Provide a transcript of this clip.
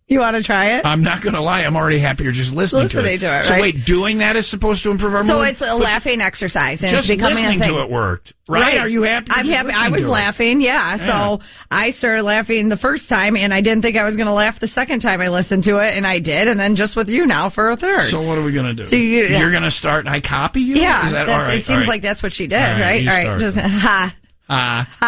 You want to try it? I'm not going to lie. I'm already happier just listening to it. right? So wait, doing that is supposed to improve our mood? So it's a laughing exercise, and just it's becoming listening a thing. to it worked, right? Are you happy? I'm happy. I was laughing, yeah. So I started laughing the first time, and I didn't think I was going to laugh the second time I listened to it, and I did, and then just with you now for a third. So what are we going to do? So you're going to start, and I copy you? Yeah. Is that, all right, it seems like that's what she did, all right? you All right. start. Just, ha. Ha.